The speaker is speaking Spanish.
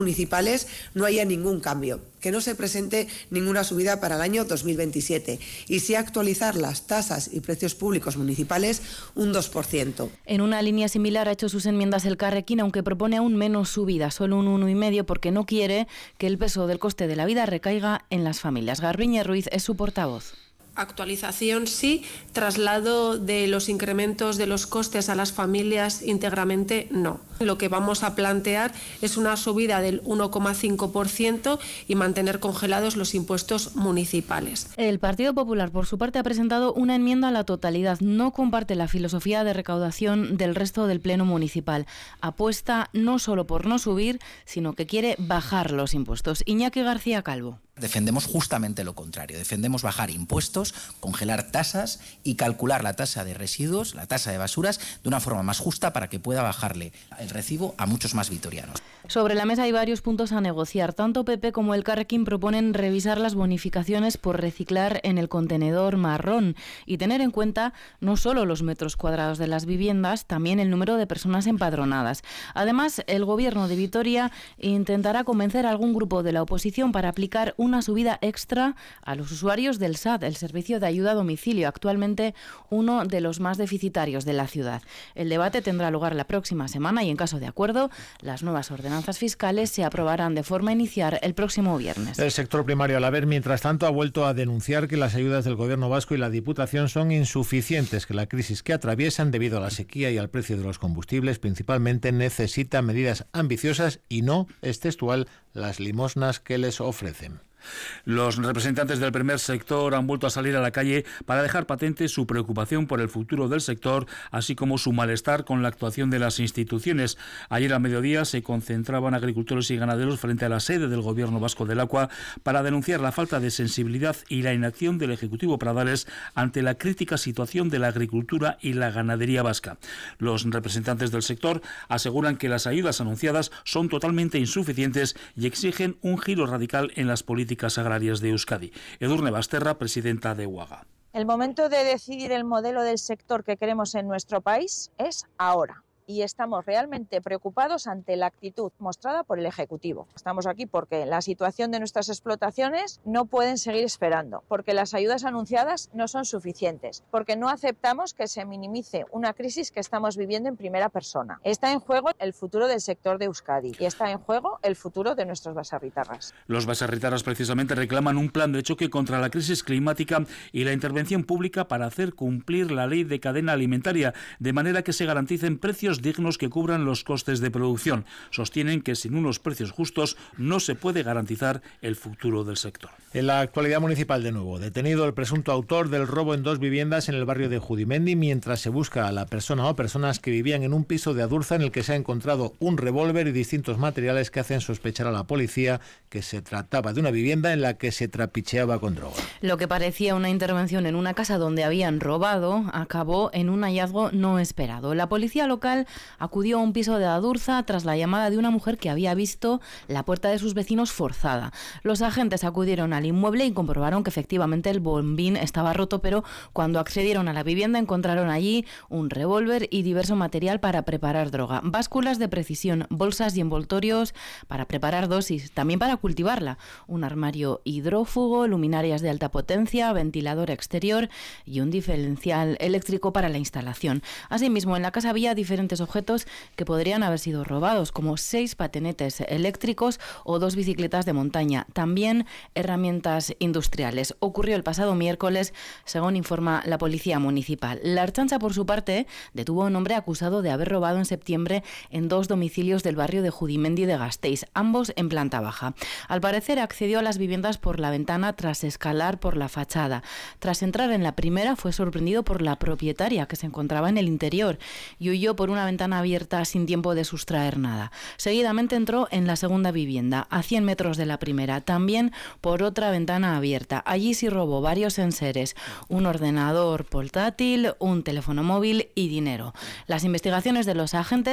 municipales no haya ningún cambio, que no se presente ninguna subida para el año 2027 y sí actualizar las tasas y precios públicos municipales un 2%. En una línea similar ha hecho sus enmiendas el Carrequín, aunque propone aún menos subida, solo un 1,5%, porque no quiere que el peso del coste de la vida recaiga en las familias. Garbiñe Ruiz es su portavoz. Actualización sí, traslado de los incrementos de los costes a las familias íntegramente no. Lo que vamos a plantear es una subida del 1,5% y mantener congelados los impuestos municipales. El Partido Popular, por su parte, ha presentado una enmienda a la totalidad. No comparte la filosofía de recaudación del resto del Pleno municipal. Apuesta no solo por no subir, sino que quiere bajar los impuestos. Iñaki García Calvo. Defendemos justamente lo contrario, defendemos bajar impuestos, congelar tasas y calcular la tasa de residuos, la tasa de basuras, de una forma más justa para que pueda bajarle el recibo a muchos más vitorianos. Sobre la mesa hay varios puntos a negociar. Tanto PP como el Carrequín proponen revisar las bonificaciones por reciclar en el contenedor marrón y tener en cuenta no solo los metros cuadrados de las viviendas, también el número de personas empadronadas. Además, el Gobierno de Vitoria intentará convencer a algún grupo de la oposición para aplicar una subida extra a los usuarios del SAD, el Servicio de Ayuda a Domicilio, actualmente uno de los más deficitarios de la ciudad. El debate tendrá lugar la próxima semana y, en caso de acuerdo, las nuevas ordenanzas fiscales se aprobarán de forma inicial el próximo viernes. El sector primario Alaber, mientras tanto, ha vuelto a denunciar que las ayudas del Gobierno vasco y la Diputación son insuficientes, que la crisis que atraviesan debido a la sequía y al precio de los combustibles principalmente necesita medidas ambiciosas y no, es textual, las limosnas que les ofrecen. Los representantes del primer sector han vuelto a salir a la calle para dejar patente su preocupación por el futuro del sector, así como su malestar con la actuación de las instituciones. Ayer a mediodía se concentraban agricultores y ganaderos frente a la sede del Gobierno vasco del Agua para denunciar la falta de sensibilidad y la inacción del Ejecutivo Pradales ante la crítica situación de la agricultura y la ganadería vasca. Los representantes del sector aseguran que las ayudas anunciadas son totalmente insuficientes y exigen un giro radical en las políticas agrarias de Euskadi. Edurne Basterra, presidenta de UAGA. El momento de decidir el modelo del sector que queremos en nuestro país es ahora. Y estamos realmente preocupados ante la actitud mostrada por el Ejecutivo. Estamos aquí porque la situación de nuestras explotaciones no pueden seguir esperando, porque las ayudas anunciadas no son suficientes, porque no aceptamos que se minimice una crisis que estamos viviendo en primera persona. Está en juego el futuro del sector de Euskadi y está en juego el futuro de nuestros baserritarras. Los baserritarras precisamente reclaman un plan de choque contra la crisis climática y la intervención pública para hacer cumplir la ley de cadena alimentaria, de manera que se garanticen precios dignos que cubran los costes de producción. Sostienen que sin unos precios justos no se puede garantizar el futuro del sector. En la actualidad municipal, de nuevo, detenido el presunto autor del robo en 2 viviendas en el barrio de Judimendi, mientras se busca a la persona o personas que vivían en un piso de Adurza en el que se ha encontrado un revólver y distintos materiales que hacen sospechar a la policía que se trataba de una vivienda en la que se trapicheaba con droga. Lo que parecía una intervención en una casa donde habían robado acabó en un hallazgo no esperado. La policía local acudió a un piso de Adurza tras la llamada de una mujer que había visto la puerta de sus vecinos forzada. Los agentes acudieron al inmueble y comprobaron que efectivamente el bombín estaba roto, pero cuando accedieron a la vivienda encontraron allí un revólver y diverso material para preparar droga, básculas de precisión, bolsas y envoltorios para preparar dosis, también para cultivarla, un armario hidrófugo, luminarias de alta potencia, ventilador exterior y un diferencial eléctrico para la instalación. Asimismo, en la casa había diferentes objetos que podrían haber sido robados, como 6 patinetes eléctricos o 2 bicicletas de montaña, también herramientas industriales. Ocurrió el pasado miércoles, según informa la Policía Municipal. La Ertzaintza, por su parte, detuvo a un hombre acusado de haber robado en septiembre en 2 domicilios del barrio de Judimendi de Gasteiz, ambos en planta baja. Al parecer accedió a las viviendas por la ventana tras escalar por la fachada. Tras entrar en la primera, fue sorprendido por la propietaria, que se encontraba en el interior, y huyó por una ventana abierta sin tiempo de sustraer nada. Seguidamente entró en la segunda vivienda, a 100 metros de la primera, también por otra ventana abierta. Allí sí robó varios enseres, un ordenador portátil, un teléfono móvil y dinero. Las investigaciones de los agentes